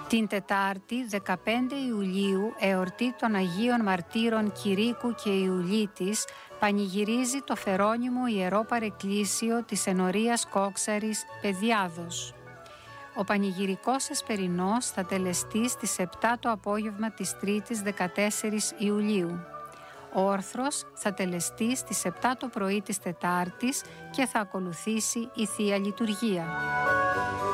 Την Τετάρτη 15 Ιουλίου, εορτή των Αγίων Μαρτύρων Κηρύκου και Ιουλίτης, πανηγυρίζει το Φερόνιμο Ιερό Παρεκκλήσιο της Ενορίας Κόξαρης Παιδιάδος. Ο πανηγυρικός εσπερινός θα τελεστεί στις 7 το απόγευμα της Τρίτης 14 Ιουλίου. Ο όρθρος θα τελεστεί στις 7 το πρωί της Τετάρτης και θα ακολουθήσει η Θεία Λειτουργία.